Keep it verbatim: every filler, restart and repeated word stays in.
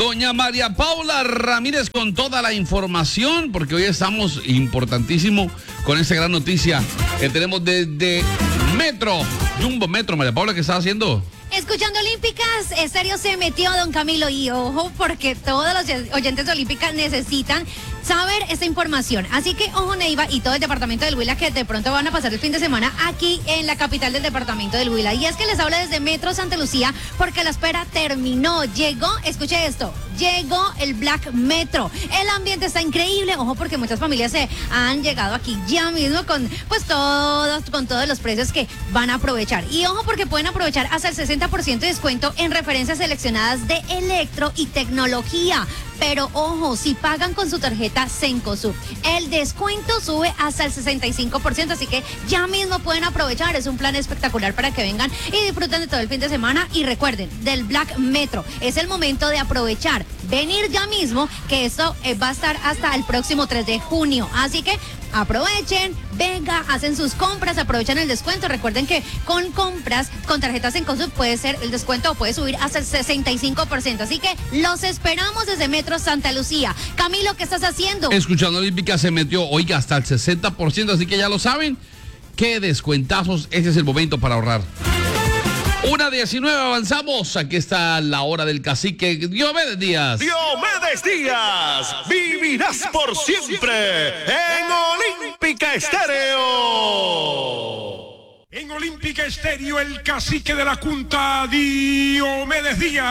Doña María Paula Ramírez con toda la información, porque hoy estamos importantísimo con esta gran noticia que tenemos desde Metro, Jumbo Metro. María Paula, ¿qué está haciendo? Escuchando Olímpicas, Estéreo se metió, don Camilo, y ojo, porque todos los oyentes de Olímpicas necesitan saber esta información. Así que, ojo, Neiva y todo el departamento del Huila, que de pronto van a pasar el fin de semana aquí en la capital del departamento del Huila. Y es que les hablo desde Metro Santa Lucía, porque la espera terminó. Llegó, escuche esto, llegó el Black Metro. El ambiente está increíble, ojo, porque muchas familias se han llegado aquí ya mismo con, pues, todos, con todos los precios que van a aprovechar. Y ojo, porque pueden aprovechar hasta el sesenta por ciento de descuento en referencias seleccionadas de electro y tecnología. Pero ojo, si pagan con su tarjeta Cencosud, el descuento sube hasta el sesenta y cinco por ciento, así que ya mismo pueden aprovechar. Es un plan espectacular para que vengan y disfruten de todo el fin de semana. Y recuerden, del Black Metro, es el momento de aprovechar, venir ya mismo, que esto eh, va a estar hasta el próximo tres de junio. Así que aprovechen, venga, hacen sus compras, aprovechan el descuento. Recuerden que con compras con tarjetas Cencosud puede ser el descuento, puede subir hasta el sesenta y cinco por ciento. Así que los esperamos desde Metro Santa Lucía. Camilo, ¿qué estás haciendo? Escuchando Olímpica se metió, oiga, hasta el sesenta por ciento, así que ya lo saben. Qué descuentazos, ese es el momento para ahorrar. Una diecinueve, avanzamos. Aquí está la hora del cacique Diomedes Díaz. Diomedes Díaz, vivirás por siempre en Olímpica Estéreo. En Olímpica Estéreo, el cacique de la Junta, Diomedes Díaz.